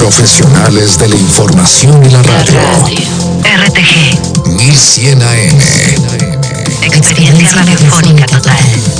Profesionales de la información y la radio. RTG 1100 AM. Experiencia radiofónica total.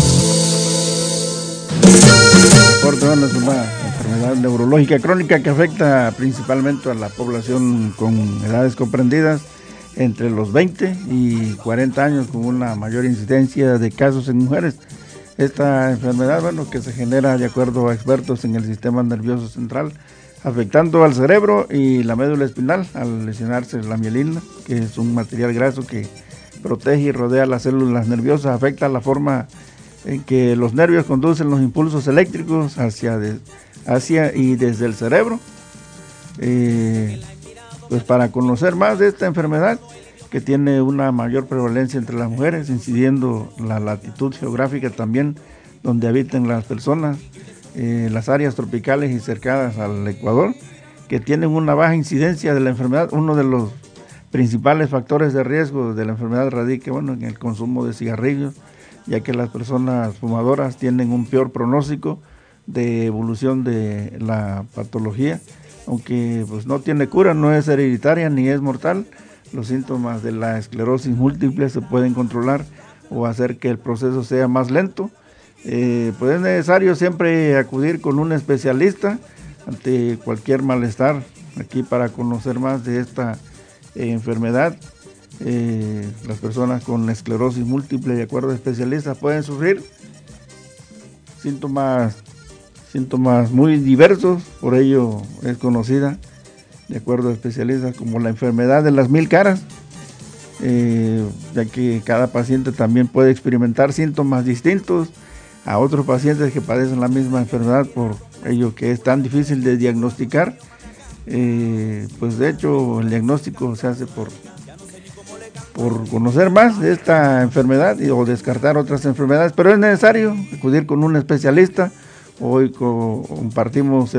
Portadona es una enfermedad neurológica crónica que afecta principalmente a la población con edades comprendidas entre los 20 y 40 años, con una mayor incidencia de casos en mujeres. Esta enfermedad, que se genera de acuerdo a expertos en el sistema nervioso central, afectando al cerebro y la médula espinal al lesionarse la mielina, que es un material graso que protege y rodea las células nerviosas. Afecta la forma en que los nervios conducen los impulsos eléctricos hacia y desde el cerebro. Pues para conocer más de esta enfermedad, que tiene una mayor prevalencia entre las mujeres, incidiendo la latitud geográfica también donde habitan las personas, las áreas tropicales y cercanas al Ecuador, que tienen una baja incidencia de la enfermedad. Uno de los principales factores de riesgo de la enfermedad radica en el consumo de cigarrillos, ya que las personas fumadoras tienen un peor pronóstico de evolución de la patología, aunque pues no tiene cura, no es hereditaria ni es mortal. Los síntomas de la esclerosis múltiple se pueden controlar o hacer que el proceso sea más lento. Pues es necesario siempre acudir con un especialista ante cualquier malestar. Aquí, para conocer más de esta enfermedad, las personas con esclerosis múltiple, de acuerdo a especialistas, pueden sufrir síntomas muy diversos. Por ello es conocida, de acuerdo a especialistas, como la enfermedad de las 1000 caras, ya que cada paciente también puede experimentar síntomas distintos a otros pacientes que padecen la misma enfermedad, por ello que es tan difícil de diagnosticar. Pues de hecho el diagnóstico se hace por conocer más de esta enfermedad o descartar otras enfermedades, pero es necesario acudir con un especialista. Hoy compartimos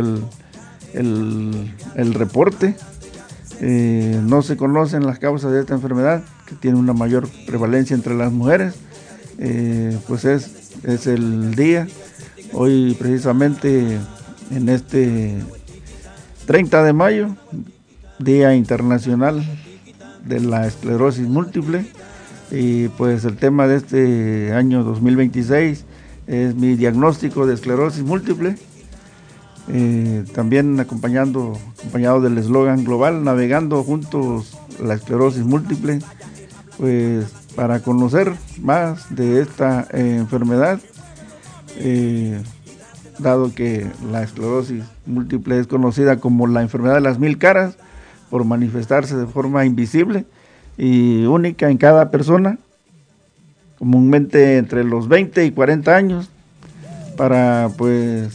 el reporte. No se conocen las causas de esta enfermedad, que tiene una mayor prevalencia entre las mujeres. Pues es el día, hoy precisamente en este 30 de mayo, Día Internacional de la Esclerosis Múltiple, y pues el tema de este año 2026 es mi diagnóstico de esclerosis múltiple. También acompañado del eslogan global, navegando juntos la esclerosis múltiple, pues para conocer más de esta enfermedad, dado que la esclerosis múltiple es conocida como la enfermedad de las 1000 caras, por manifestarse de forma invisible y única en cada persona, comúnmente entre los 20 y 40 años, para pues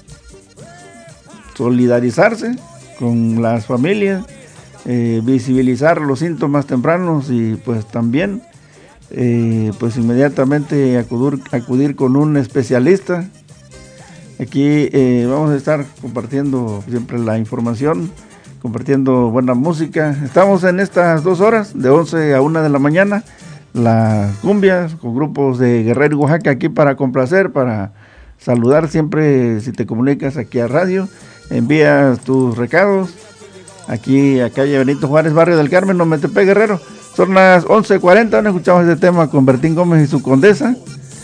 solidarizarse con las familias, visibilizar los síntomas tempranos y pues también pues inmediatamente acudir con un especialista. Aquí vamos a estar compartiendo siempre la información, compartiendo buena música. Estamos en estas 2 horas, de 11 a 1 de la mañana, las cumbias con grupos de Guerrero y Oaxaca, aquí para complacer, para saludar siempre. Si te comunicas aquí a radio, envías tus recados aquí a calle Benito Juárez, barrio del Carmen, Ometepec, Guerrero. Son las 11:40, escuchamos este tema con Bertín Gómez y su condesa,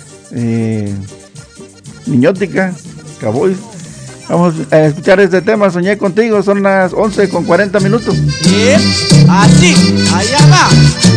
Niñótica, Caboy. Vamos a escuchar este tema, Soñé Contigo. Son las 11:40. Así, allá va.